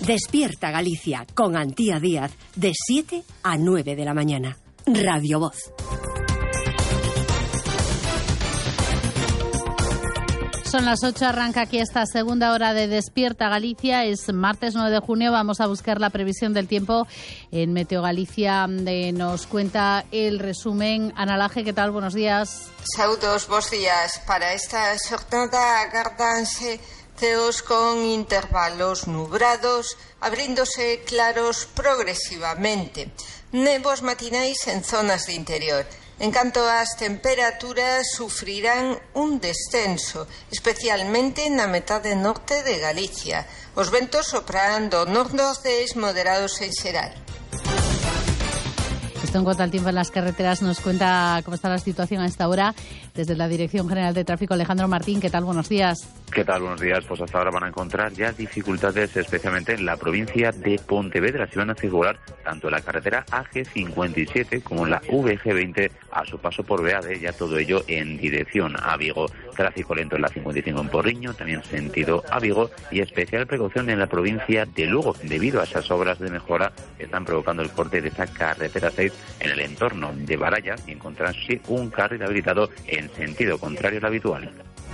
Despierta Galicia con Antía Díaz de 7 a 9 de la mañana. Radio Voz. Son las 8, arranca aquí esta segunda hora de Despierta Galicia. Es martes 9 de junio, vamos a buscar la previsión del tiempo en Meteo Galicia. Nos cuenta el resumen. Ana Laje, ¿qué tal? Buenos días. Saúdos, bons días. Para esta xornada agárdanse ceos con intervalos nubrados, abríndose claros progresivamente. Nebos matinais en zonas de interior. En canto ás temperaturas, sufrirán un descenso, especialmente na metade norte de Galicia. Os ventos soprarán do nordeste moderados en xeral. Esto en cuanto al tiempo en las carreteras, nos cuenta cómo está la situación a esta hora desde la Dirección General de Tráfico. Alejandro Martín, ¿qué tal? Buenos días. ¿Qué tal? Buenos días. Pues hasta ahora van a encontrar ya dificultades, especialmente en la provincia de Pontevedra. Se van a figurar tanto en la carretera AG57 como en la VG20 a su paso por Beade, ya todo ello en dirección a Vigo. Tráfico lento en la 55 en Porriño, también sentido a Vigo, y especial precaución en la provincia de Lugo, debido a esas obras de mejora que están provocando el corte de esa carretera 6 en el entorno de Baralla, y encontrarse un carril habilitado en sentido contrario al habitual.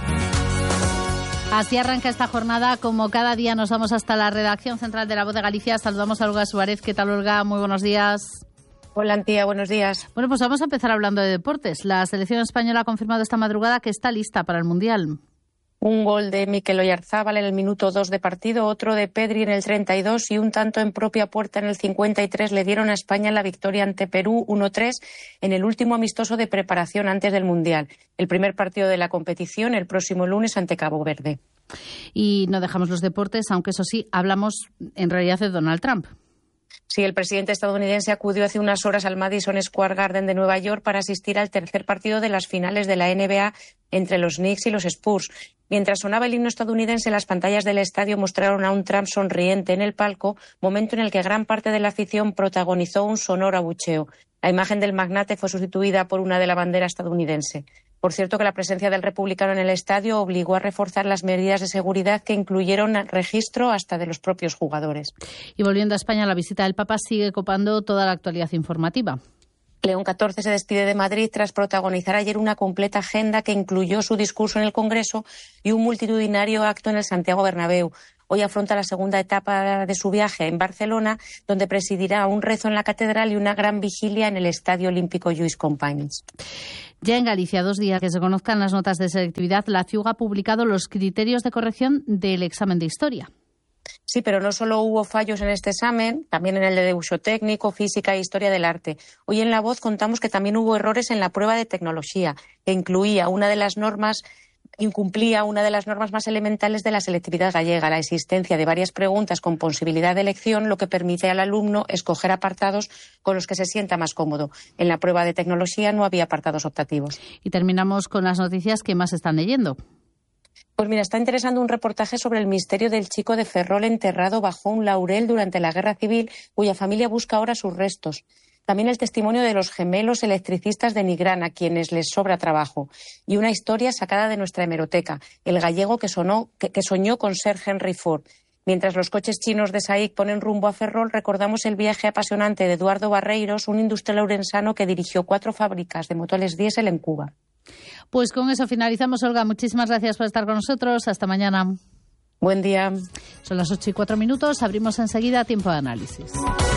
Así arranca esta jornada. Como cada día nos vamos hasta la redacción central de La Voz de Galicia. Saludamos a Olga Suárez. ¿Qué tal, Olga? Muy buenos días. Hola, Antía, buenos días. Bueno, pues vamos a empezar hablando de deportes. La selección española ha confirmado esta madrugada que está lista para el Mundial. Un gol de Mikel Oyarzábal en el minuto 2 de partido, otro de Pedri en el 32 y un tanto en propia puerta en el 53 le dieron a España la victoria ante Perú 1-3 en el último amistoso de preparación antes del Mundial. El primer partido de la competición el próximo lunes ante Cabo Verde. Y no dejamos los deportes, aunque eso sí, hablamos en realidad de Donald Trump. Sí, el presidente estadounidense acudió hace unas horas al Madison Square Garden de Nueva York para asistir al tercer partido de las finales de la NBA entre los Knicks y los Spurs. Mientras sonaba el himno estadounidense, las pantallas del estadio mostraron a un Trump sonriente en el palco, momento en el que gran parte de la afición protagonizó un sonoro abucheo. La imagen del magnate fue sustituida por una de la bandera estadounidense. Por cierto, que la presencia del republicano en el estadio obligó a reforzar las medidas de seguridad que incluyeron registro hasta de los propios jugadores. Y volviendo a España, la visita del Papa sigue copando toda la actualidad informativa. León XIV se despide de Madrid tras protagonizar ayer una completa agenda que incluyó su discurso en el Congreso y un multitudinario acto en el Santiago Bernabéu. Hoy afronta la segunda etapa de su viaje en Barcelona, donde presidirá un rezo en la catedral y una gran vigilia en el Estadio Olímpico Lluís Companys. Ya en Galicia, 2 días que se conozcan las notas de selectividad, la CIUG ha publicado los criterios de corrección del examen de historia. Sí, pero no solo hubo fallos en este examen, también en el de uso técnico, física e historia del arte. Hoy en La Voz contamos que también hubo errores en la prueba de tecnología, que incumplía una de las normas más elementales de la selectividad gallega, la existencia de varias preguntas con posibilidad de elección, lo que permite al alumno escoger apartados con los que se sienta más cómodo. En la prueba de tecnología no había apartados optativos. Y terminamos con las noticias que más están leyendo. Pues mira, está interesando un reportaje sobre el misterio del chico de Ferrol enterrado bajo un laurel durante la Guerra Civil, cuya familia busca ahora sus restos. También el testimonio de los gemelos electricistas de Nigrán, a quienes les sobra trabajo. Y una historia sacada de nuestra hemeroteca, el gallego que soñó con ser Henry Ford. Mientras los coches chinos de SAIC ponen rumbo a Ferrol, recordamos el viaje apasionante de Eduardo Barreiros, un industrial ourensano que dirigió 4 fábricas de motores diésel en Cuba. Pues con eso finalizamos, Olga. Muchísimas gracias por estar con nosotros. Hasta mañana. Buen día. Son las 8:04. Abrimos enseguida tiempo de análisis.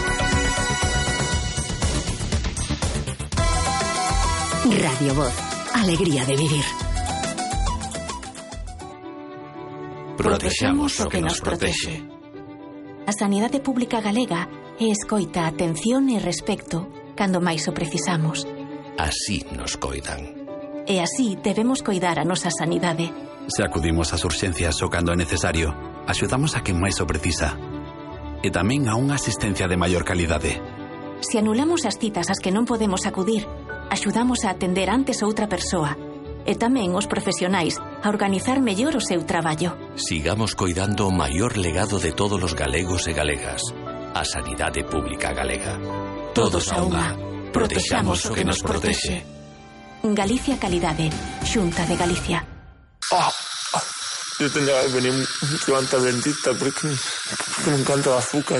Radio Voz. Alegría de vivir. Protexamos o que nos protexe. A sanidade pública galega é escoita, atención e respecto cando máis o precisamos. Así nos coidan. E así debemos coidar a nosa sanidade. Se acudimos ás urxencias o cando é necesario, axudamos a quen máis o precisa. E tamén a unha asistencia de maior calidade. Se anulamos as citas ás que non podemos acudir, axudamos a atender antes outra persoa. E tamén os profesionais a organizar mellor o seu traballo. Sigamos coidando o maior legado de todos os galegos e galegas. A sanidade pública galega. Todos a unha. Protexamos o que nos protexe. Galicia Calidade, Xunta de Galicia. Yo tendría que venir antes al dentista porque me encanta el azúcar.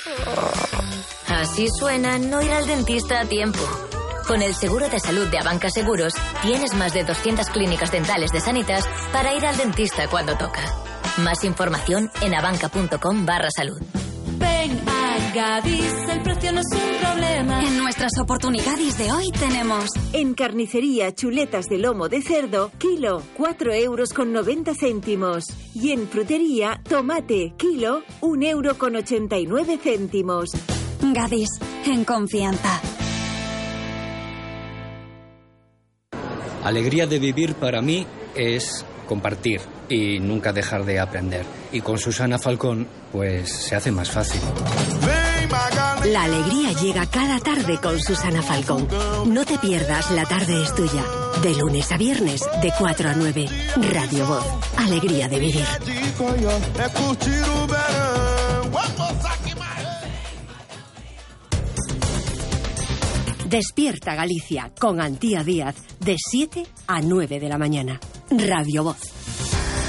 Así suena no ir al dentista a tiempo. Con el seguro de salud de Abanca Seguros, tienes más de 200 clínicas dentales de Sanitas para ir al dentista cuando toca. Más información en abanca.com/salud. Ven a Gadis, el precio no es un problema. En nuestras oportunidades de hoy tenemos... En carnicería, chuletas de lomo de cerdo, kilo, 4,90 €. Y en frutería, tomate, kilo, 1,89 €. Gadis, en confianza. Alegría de vivir para mí es compartir y nunca dejar de aprender. Y con Susana Falcón, pues se hace más fácil. La alegría llega cada tarde con Susana Falcón. No te pierdas La tarde es tuya. De lunes a viernes, de 4 a 9. Radio Voz. Alegría de vivir. Despierta Galicia con Antía Díaz de 7 a 9 de la mañana. Radio Voz.